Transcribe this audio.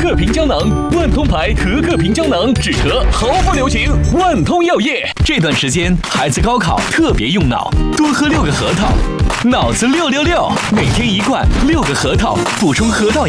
克平胶囊，万通牌可可平胶囊，止咳毫不留情。万通药业。 这段时间孩子高考特别用脑，多喝6个核桃，脑子666，每天1罐6个核桃，补充核桃